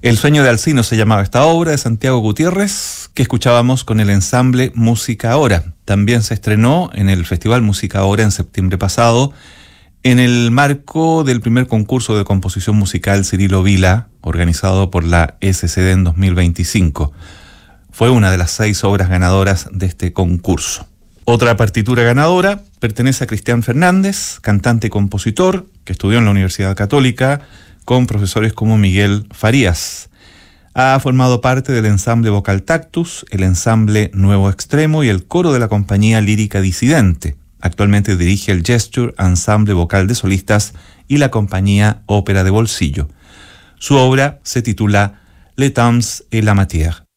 El sueño de Alcino se llamaba esta obra de Santiago Gutiérrez, que escuchábamos con el ensamble Música Ahora. También se estrenó en el Festival Música Ahora en septiembre pasado, en el marco del primer concurso de composición musical Cirilo Vila, organizado por la SCD en 2025. Fue una de las 6 obras ganadoras de este concurso. Otra partitura ganadora pertenece a Cristian Fernández, cantante y compositor, que estudió en la Universidad Católica, con profesores como Miguel Farías. Ha formado parte del ensamble vocal Tactus, el ensamble Nuevo Extremo y el coro de la compañía lírica Disidente. Actualmente dirige el Gesture, ensamble vocal de solistas, y la compañía Ópera de Bolsillo. Su obra se titula Le Temps et la Matière.